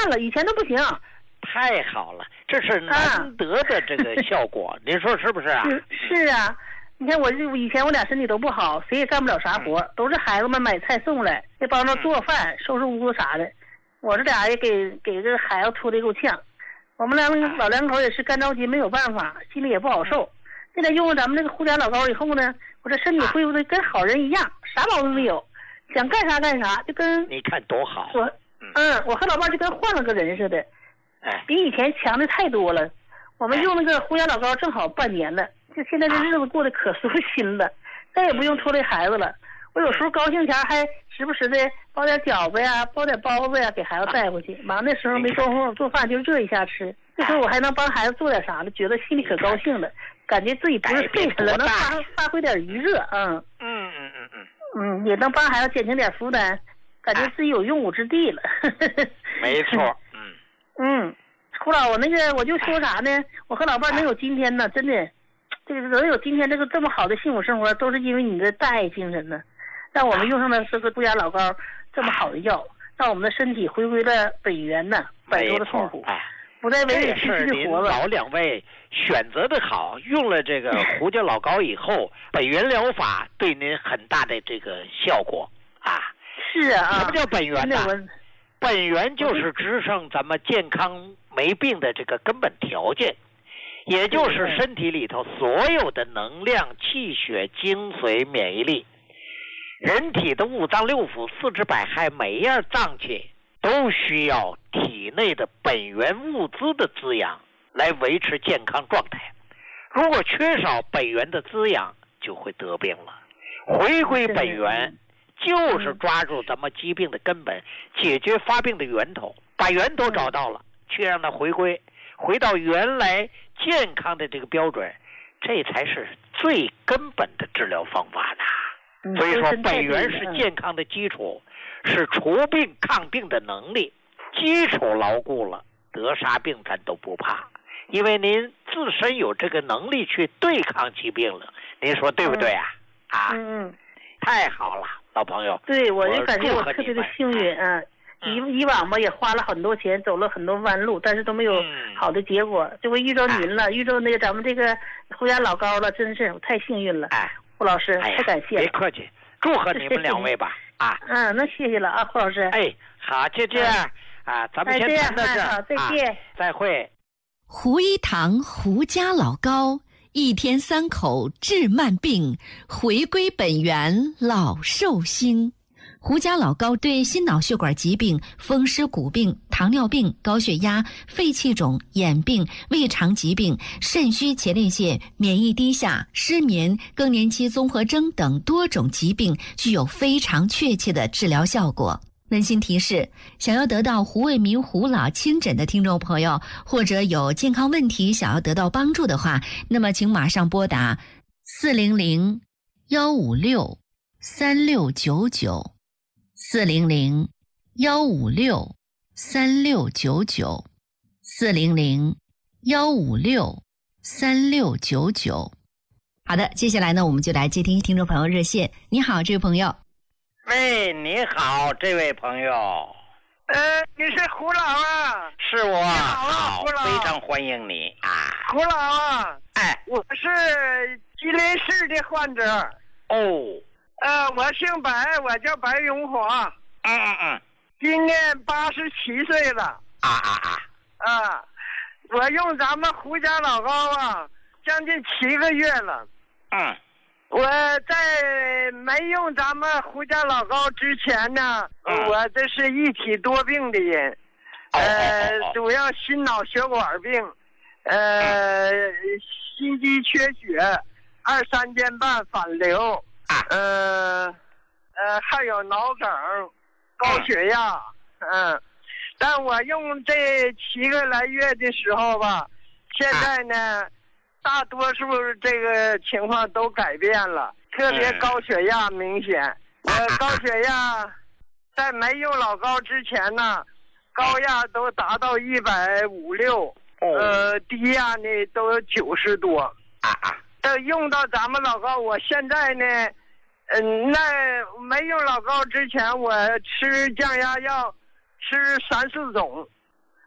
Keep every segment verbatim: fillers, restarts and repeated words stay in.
善了，以前都不行。 太好了，这是难得的这个效果，啊、您说是不是啊？ 是是啊，你看我以前我俩身体都不好，谁也干不了啥活，嗯、都是孩子们买菜送来，也帮着做饭、嗯、收拾屋子啥的。我这俩也给给这个孩子拖得够呛。我们两个老两口也是干着急，没有办法，心里也不好受。现在用了咱们这个胡家老膏以后呢，我这身体恢复的跟好人一样，啥毛病没有，想干啥干啥，就跟你看多好。 我嗯，我和老伴就跟换了个人似的， 哎， 比以前强的太多了。我们用那个胡家老膏正好半年了，就现在这日子过得可舒心了，再也不用拖累孩子了。我有时候高兴前还时不时的包点饺子呀，包点包子呀，给孩子带回去。忙那时候没功夫做饭，就热一下吃。这时候我还能帮孩子做点啥的，觉得心里可高兴了，感觉自己不是废人了，能发发挥点余热。嗯嗯嗯嗯嗯嗯，也能帮孩子减轻点负担，感觉自己有用武之地了。 没错。嗯嗯，胡老，我那个我就说啥呢？我和老伴能有今天呢，真的，这个能有今天这个这么好的幸福生活，都是因为你的大爱精神呢。让我们用上的这个杜家老膏这么好的药，让我们的身体回归了本源呢，摆脱了痛苦，不再委委屈屈的活了。 老两位选择的好，用了这个胡家老膏以后，本源疗法对您很大的这个效果啊。 是啊。 什么叫本源呢？本源就是支撑咱们健康没病的这个根本条件，也就是身体里头所有的能量、气血、精髓、免疫力。人体的五脏六腑、四肢百骸，每一样脏器都需要体内的本源物资的滋养来维持健康状态。如果缺少本源的滋养，就会得病了。回归本源，就是抓住咱们疾病的根本，解决发病的源头，把源头找到了，去让它回归，回到原来健康的这个标准，这才是最根本的治疗方法呢。所以说本源是健康的基础，是除病抗病的能力，基础牢固了，得啥病咱都不怕，因为您自身有这个能力去对抗疾病了，您说对不对啊？ 嗯、啊嗯， 太好了，老朋友。 对，我就感觉我特别的幸运啊。以以往吧也花了很多钱，走了很多弯路，但是都没有好的结果。这回遇着您了，遇着那个咱们这个胡家老膏了，真是我太幸运了。 哎， 胡老师，太感谢了。 别客气，祝贺你们两位吧。啊， 嗯，那谢谢了啊，胡老师。 哎，好，就这样啊，咱们先谈到这儿。 好，再见， 再会。 胡一堂胡家老膏，一天三口治慢病，回归本源老寿星。胡家老膏对心脑血管疾病、风湿骨病、糖尿病、高血压、肺气肿、眼病、胃肠疾病、肾虚前列腺、免疫低下、失眠、更年期综合征等多种疾病具有非常确切的治疗效果。温馨提示，想要得到胡卫民胡老亲诊的听众朋友，或者有健康问题想要得到帮助的话，那么请马上拨打四零零幺五六三六九九。四零零幺五六三六九九，四零零幺五六三六九九。好的，接下来呢，我们就来接听听众朋友热线。你好，这位朋友。 喂，你好，这位朋友。 呃，你是胡老啊？ 是我。 好啊，胡老， 非常欢迎你啊。 胡老啊， 哎， 我是吉林市的患者。 哦。 呃，我姓白，我叫白永华。 嗯嗯嗯。 今年八十七岁了。 啊啊啊！ 啊，我用咱们胡家老膏啊，将近七个月了。 嗯。 我在没用咱们胡家老膏之前呢， 嗯、 我这是一体多病的人， 哦、 呃， 哦哦主要心脑血管病，呃，嗯、心肌缺血，二三尖瓣反流。 啊、 呃呃，还有脑梗、高血压，嗯、呃，但我用这七个来月的时候吧，现在呢，啊、大多数这个情况都改变了，特别高血压明显。嗯、呃，高血压在没用老膏之前呢，高压都达到一百五六，呃，低压呢都有九十多。 啊呃，用到咱们老膏，我现在呢，嗯、呃，那没用老膏之前，我吃降压药，吃三四种，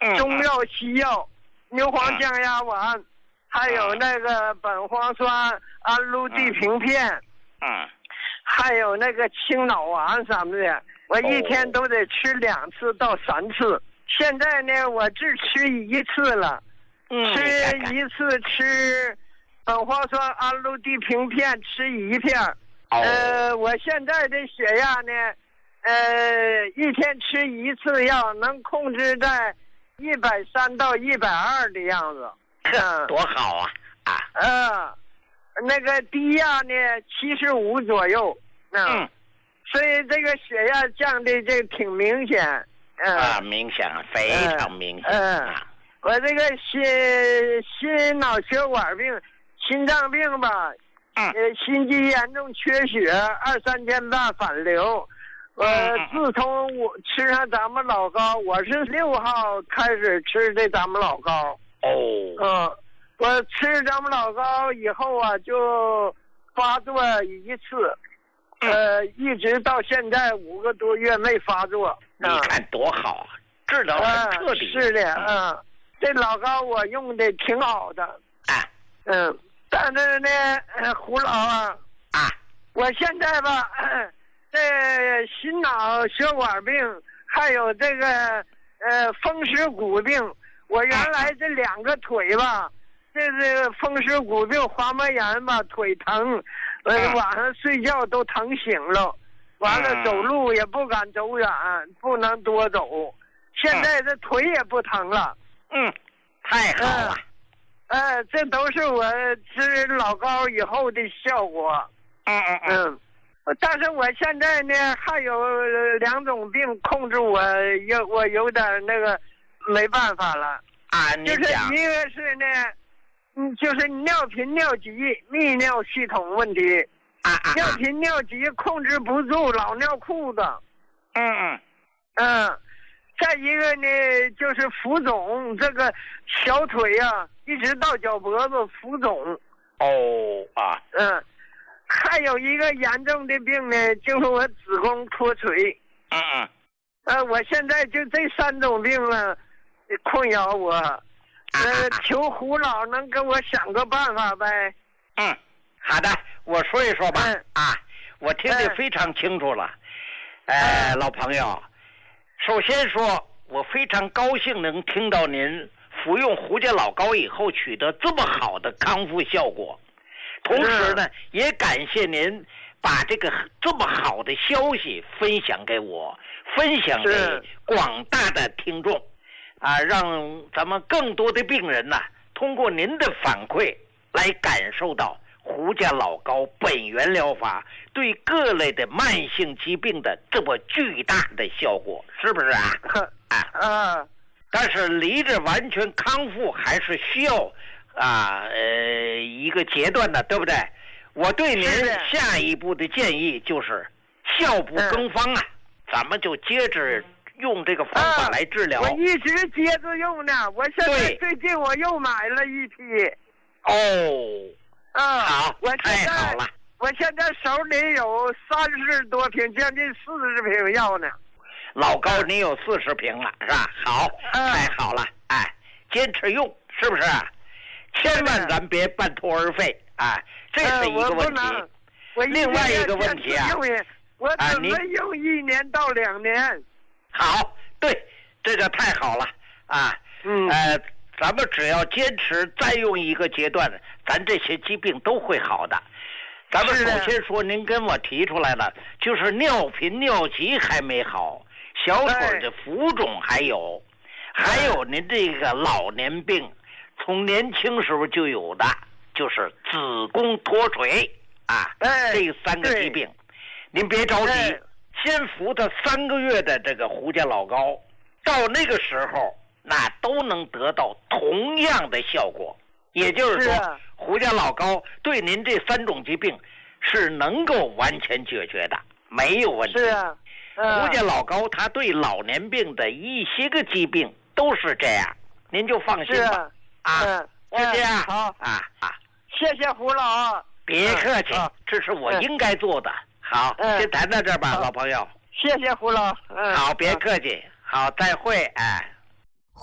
嗯、 中药、西药，牛黄降压丸，嗯、还有那个苯磺酸氨氯地平片， 嗯， 还有那个清脑丸什么的，我一天都得吃两次到三次。哦、现在呢，我只吃一次了， 嗯、 吃一次吃苯磺酸氨氯地平片，吃一片。 哦、 呃，我现在的血压呢，呃，一天吃一次药，能控制在一百三到一百二的样子。 嗯，多好啊！啊， 嗯，那个低压呢，七十五左右。嗯， 嗯所以这个血压降的这挺明显。嗯、 啊，明显，非常明显。 嗯， 啊、 我这个心心脑血管病、心脏病吧。 嗯， 呃，心肌严重缺血，二三天半反流。我、呃、自从我吃上咱们老高，我是六号开始吃的咱们老高。 哦。 嗯，我吃咱们老高以后啊，就发作一次， 嗯、 呃，一直到现在五个多月没发作。 你看多好啊，治疗很彻底。 嗯、是的，嗯，这老高我用的挺好的。 啊， 嗯。但是呢，呃，胡老啊， 啊， 我现在吧，呃、这心脑血管病，还有这个呃风湿骨病，我原来这两个腿吧，这是风湿骨病、滑膜炎吧，腿疼，呃，晚上睡觉都疼醒了，完了走路也不敢走远，不能多走。现在这腿也不疼了。 嗯，太好了。 嗯呃，这都是我吃老高以后的效果。 嗯嗯嗯。 嗯，但是我现在呢，还有两种病控制我，有我有点那个没办法了。 啊，你就是一个是呢，嗯，就是尿频尿急、泌尿系统问题。 啊啊。 尿频尿急控制不住，老尿裤子。 嗯嗯。 嗯。再一个呢，就是浮肿，这个小腿啊，一直到脚脖子浮肿。 哦啊， 嗯，还有一个严重的病呢，就是我子宫脱垂。 嗯嗯。 呃，我现在就这三种病啊，困扰我。呃，求胡老能给我想个办法呗。 嗯，好的，我说一说吧。 嗯、 啊，我听得非常清楚了。嗯、呃，老朋友。首先说，我非常高兴能听到您服用胡家老高以后取得这么好的康复效果，同时呢，也感谢您把这个这么好的消息分享给我，分享给广大的听众，啊，让咱们更多的病人呢，通过您的反馈来感受到胡家老高本源疗法对各类的慢性疾病的这么巨大的效果，是不是啊？啊啊！ 但是离着完全康复还是需要啊呃一个阶段的，对不对？我对您下一步的建议就是效不更方啊，嗯、咱们就接着用这个方法来治疗。 啊、我一直接着用呢，我现在最近我又买了一批。 哦。 嗯， 好， 我现在好了， 我现在手里有三十多瓶，将近四十瓶药呢。 老高，你有四十瓶了，是吧？好， 嗯、 太好了，哎，坚持用，是不是？千万咱别半途而废啊，这是一个问题。 呃、我另外一个问题啊， 我准备用一年到两年。 啊、好，对，这个太好了啊。 嗯。 呃。咱们只要坚持再用一个阶段，咱这些疾病都会好的。咱们首先说，您跟我提出来了，就是尿频尿急还没好，小腿的浮肿还有，还有您这个老年病，从年轻时候就有的，就是子宫脱垂啊，这三个疾病，您别着急，先服他三个月的这个胡家老高，到那个时候。那都能得到同样的效果，也就是说， 是胡家老高对您这三种疾病是能够完全解决的，没有问题。 是啊， 胡家老高他对老年病的一些个疾病都是这样，您就放心吧。 啊， 嗯，就这样。 好啊啊， 谢谢胡老。 别客气，这是我应该做的。好，先谈到这儿吧，老朋友。 谢谢胡老。 好，别客气。好，再会，哎。 胡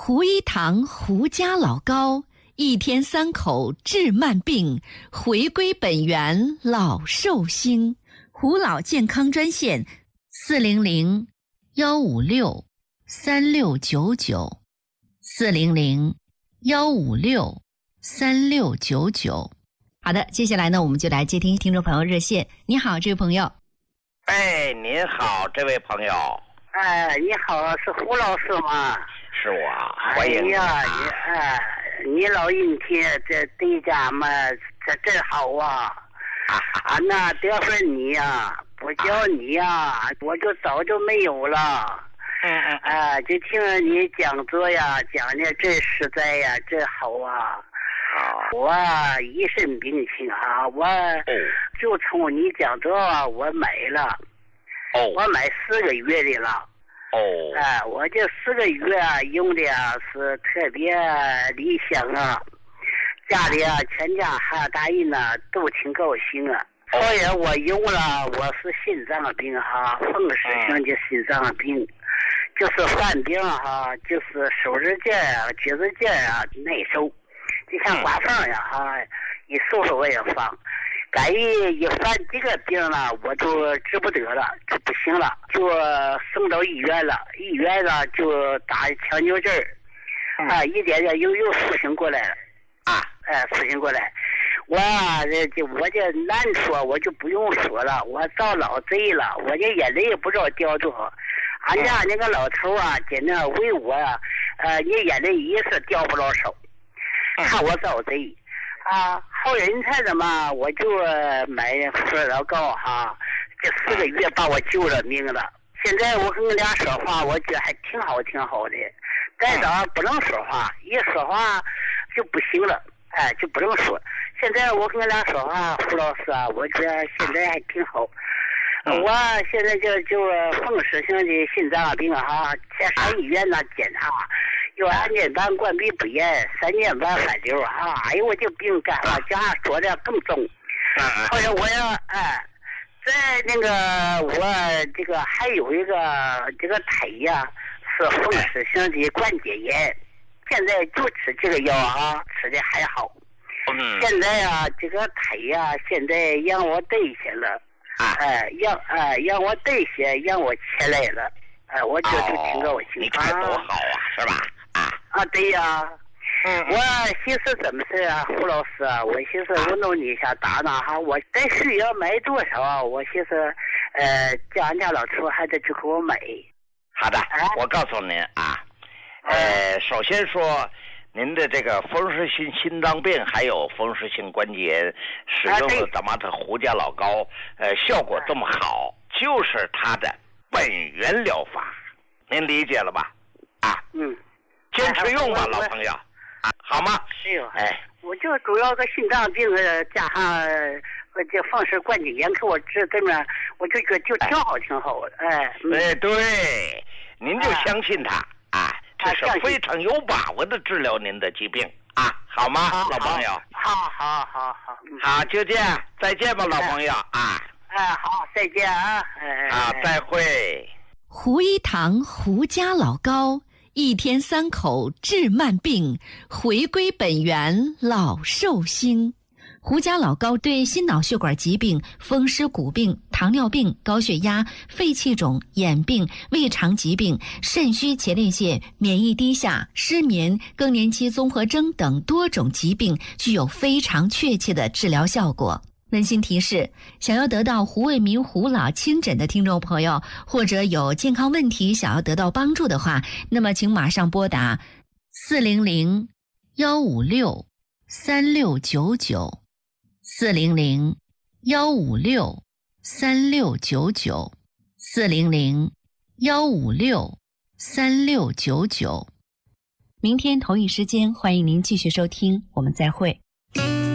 胡一堂胡家老高，一天三口治慢病，回归本源老寿星。胡老健康专线四零零幺五六三六九九，四零零幺五六三六九九。好的，接下来呢，我们就来接听听众朋友热线。你好，这位朋友。 哎，您好，这位朋友。 哎，你好，是胡老师吗？ 是我，欢迎你、啊。 哎呀，你哎，你老人天这对家嘛，这真好啊！啊，那得分你呀、啊，不叫你呀、啊，我就早就没有了。 嗯嗯， 哎，就听你讲座呀，讲的真实在呀，真好啊。我一身病情啊，我就从你讲座啊，我买了， 哦， 我买四个月的了。 哦， 哎，我这四个月啊，用的啊是特别理想啊，家里啊全家哈大人呢都挺高兴啊。后来我用了，我是心脏病哈，风湿性的心脏病，就是犯病哈，就是手指尖啊、脚趾尖啊难受，就像刮风呀哈，一收拾我也放。赶一一犯这个病了，我就治不得了，就不行了，就送到医院了。医院了就打强扭针儿，啊，一点点又又苏醒过来了，啊，哎，苏醒过来。我这这我这难说，我就不用说了，我遭老贼了，我这眼泪也不知道掉多少。俺家那个老头啊，在那为我，呃，你眼泪一是掉不老少，看我遭贼。啊，后人才的嘛，我就买福尔老膏哈，这四个月把我救了命了。现在我跟你俩说话，我觉得还挺好，挺好的。再早不能说话，一说话就不行了，哎，就不能说。现在我跟你俩说话，胡老师啊，我觉得现在还挺好。我现在就就风湿性的心脏病哈，先上医院那检查。有二年半关闭不严，三年半反流啊！哎呦，我这病干了，家说的更重。后来我要哎，在那个我这个还有一个这个胎呀，是风湿性的关节炎，现在就吃这个药啊，吃的还好。现在啊，这个胎呀，现在让我代谢了，哎，让哎让我代谢，让我起来了，哎，我觉得挺高兴。 你看多好啊，是吧？ 啊，对呀，嗯，我寻思怎么事啊，胡老师啊，我寻思我弄你一下打打哈，我得需要买多少？我寻思，呃，叫俺家老头还得去给我买。 好的，啊、我告诉您啊，呃，首先说，您的这个风湿性心脏病还有风湿性关节炎，使用了咱们的胡家老膏，呃，效果这么好，就是它的本源疗法，您理解了吧？啊， 嗯。 坚持用吧，老朋友，啊，好吗？ 是哟，哎，我就主要个心脏病，加上这风湿关节炎，给我治这么，我就觉得就挺好，挺好的，哎。 哎，对，您就相信他啊，这是非常有把握的治疗您的疾病啊，好吗，老朋友？ 好好好好， 好，就这样，再见吧，老朋友啊。 哎，好，再见啊。哎， 啊，再会。 胡一堂胡家老高。一天三口治慢病，回归本源老寿星。胡家老高对心脑血管疾病、风湿骨病、糖尿病、高血压、肺气肿、眼病、胃肠疾病、肾虚前列腺、免疫低下、失眠、更年期综合征等多种疾病具有非常确切的治疗效果。温馨提示，想要得到胡卫民胡老亲诊的听众朋友，或者有健康问题想要得到帮助的话，那么请马上拨打四零零幺五六三六九九，四零零幺五六三六九九，四零零幺五六三六九九。明天同一时间，欢迎您继续收听，我们再会。